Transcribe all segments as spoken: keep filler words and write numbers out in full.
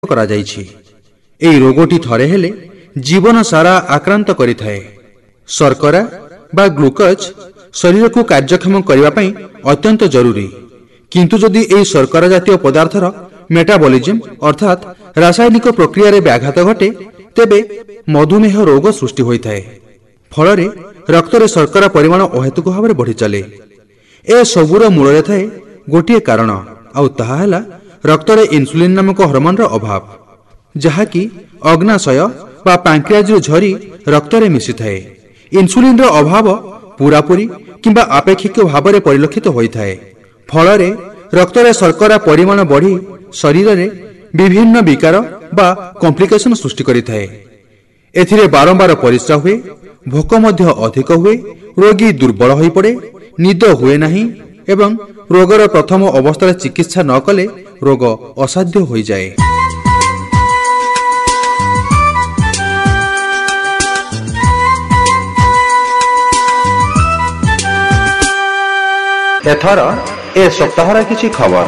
करा जाइछि। एई रोगटी थरे हेले जीवन सारा आक्रांत करिथाए। शर्करा बा ग्लूकोज शरीर को कार्यक्षम करने पई अत्यंत जरूरी, किंतु जदि एई शर्करा जातीय पदार्थर मेटाबॉलिज्म अर्थात रासायनिक प्रक्रिया रे व्याघात घटे तेबे मधुमेह रोग सृष्टि होइथाए। फलरे रक्त रे शर्करा परिमाण अहेतुक भाव में बढ़ी चले। ए सबुर मूल थाए गोटे कारण, आउ ताहा हैला रक्त रे इन्सुलिन नामक हार्मोन रो अभाव, जहाँकि अग्नाशय बा पैंक्रियाज झरी रक्त रे मिसी थाए। इन्सुलिन रो अभाव पूरापूरी किंबा आपेक्षिक भाव में परिलक्षित होइथाए। फलरे रक्त रे शर्करा परिमाण बढ़ी शरीर रे विभिन्न विकार बा कॉम्प्लिकेशन सृष्टि करिथाए। एथिरे बारंबार परिस्रा हुए, भोक मध्य अधिक हुए, रोगी दुर्बल होई पड़े, निद हुए नहीं एवं रोगर प्रथम अवस्था चिकित्सा न कले रोग असाध्य हो जाए। एथर ए सप्ताहर किछि खबर।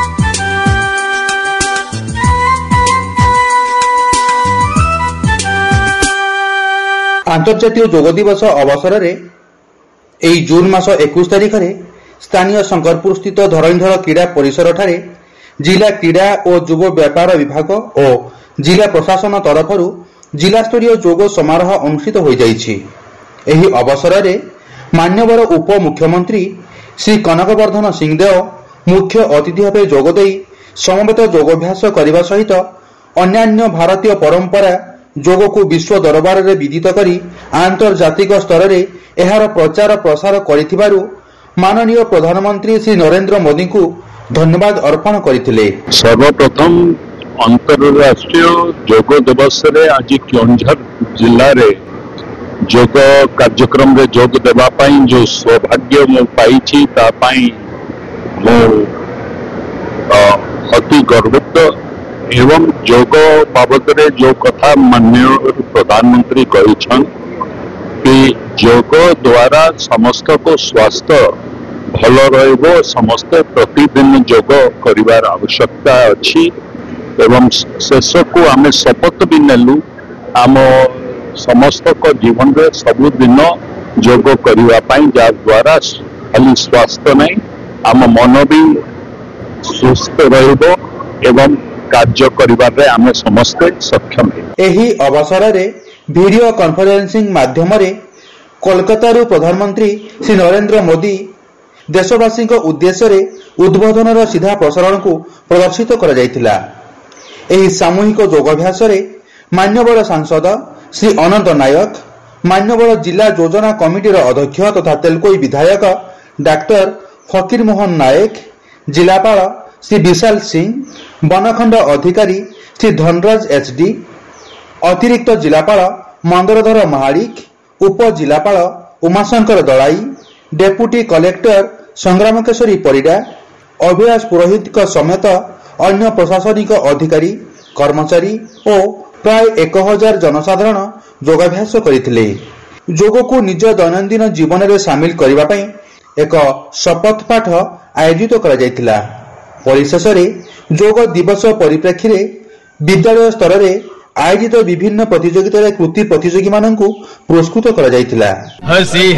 अंतर्जातीय योग दिवस अवसर में एई जून मास इक्कीस तारिख में स्थानीय शंकरपुर स्थित धरणीधर क्रीड़ा परिसर ठारे जिला क्रीड़ा और युव व्यापार विभाग और जिला प्रशासन तरफ जिला स्तरीय योग समारोह अनुष्ठित हो जाइछि। एही अवसर में मान्यवर उप मुख्यमंत्री श्री कनकवर्धन सिंहदेव मुख्य अतिथि भाव जोगदे समवेत योगाभ्यास करने सहित अन्यान्य भारतीय परंपरा योग को विश्व दरबार में विदित करी आंतर्जातिक स्तर में एहार प्रचार प्रसार करिथिबारु माननीय प्रधानमंत्री श्री नरेंद्र मोदी को धन्यवाद अर्पण करथिले। सर्वप्रथम अंतरराष्ट्रीय योग दिवस रे आज केओंझर जिल्ला रे योग कार्यक्रम रे योग देवा पाई जो सौभाग्य मु पाइछि ता पाई मु अति गर्वित एवं योग बाबद रे जो कथा माननीय प्रधानमंत्री कहिछन कि योग द्वारा समस्त को स्वास्थ्य भल रहिबो, समस्त प्रतिदिन योग करिवार आवश्यकता अछि एवं शेष को आमे शपथ भी नेलु आम समस्त को जीवन रे सबुदिन योग करिवा पाई, जा द्वारा खाली स्वास्थ्य नहीं आम मन भी सुस्थ रहिबो एवं कार्य करिबारे आमे समस्ते सक्षम है। एही अवसर रे वीडियो कॉन्फ्रेंसिंग माध्यम रे कोलकाता रू प्रधानमंत्री श्री नरेंद्र मोदी देशवासी उद्देश्य रे उद्बोधन सीधा प्रसारण को प्रदर्शित करा जायतिला। एही सामूहिक योगाभ्यास रे मान्यवर सांसद श्री अनंत नायक, मान्यवर जिला योजना कमिटी अध्यक्ष तथा तेलकोई विधायक डाक्टर फकीर मोहन नायक, जिलापाल श्री विशाल सिंह, बनखंड अधिकारी श्री धनराज एचडी, अतिरिक्त जिलापाल मंदरधर महालिक, उप जिलापाल उमाशंकर दलाई, डेपुटी कलेक्टर संग्राम केशरी परिडा, अभिलाष पुरोहित समेत अन्य प्रशासनिक अधिकारी कर्मचारी और प्राय एक हजार जनसाधारण योगाभ्यास करथिले। योग को निज दैनंदिन जीवन में सामिल करने पई एक शपथ पाठ आयोजित करा जायतिला। परिशेष रे योग दिवस परिप्रेक्षी रे विद्यालय स्तर रे आयोजित विभिन्न प्रतियोगिता कृति प्रतियोगी माननकु पुरस्कृत करा जायतिला।